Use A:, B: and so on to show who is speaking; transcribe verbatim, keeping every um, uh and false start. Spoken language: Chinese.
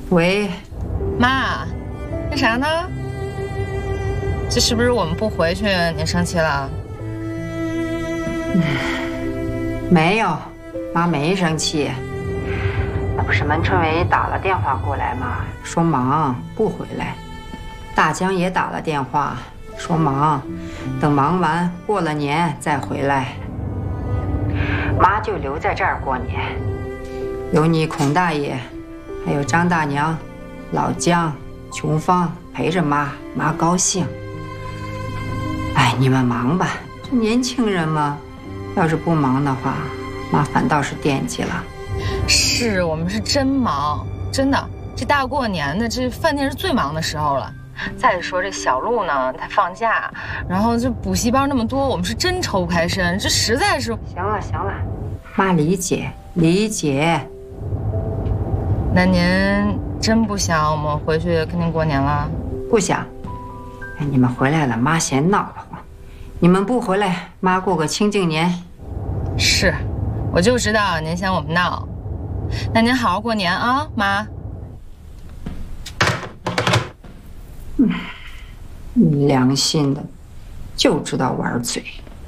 A: 喂，
B: 妈，干啥呢？这是不是我们不回去您生气了？
A: 嗯，没有，妈没生气。那不是门春伟打了电话过来吗？说忙不回来。大江也打了电话，说忙，等忙完过了年再回来。妈就留在这儿过年，有你孔大爷，还有张大娘、老姜、琼芳陪着妈，妈高兴。哎，你们忙吧，这年轻人嘛，要是不忙的话，妈反倒是惦记了。
B: 是我们是真忙，真的，这大过年的，这饭店是最忙的时候了。再说这小路呢，他放假，然后这补习班那么多，我们是真抽不开身，这实在是……
A: 行了行了，妈理解理解。
B: 那您真不想我们回去跟您过年了？
A: 不想。哎，你们回来了，妈嫌闹得慌。你们不回来，妈过个清静年。
B: 是，我就知道您嫌我们闹。那您好好过年啊，妈。
A: 嗯，良心的，就知道玩嘴。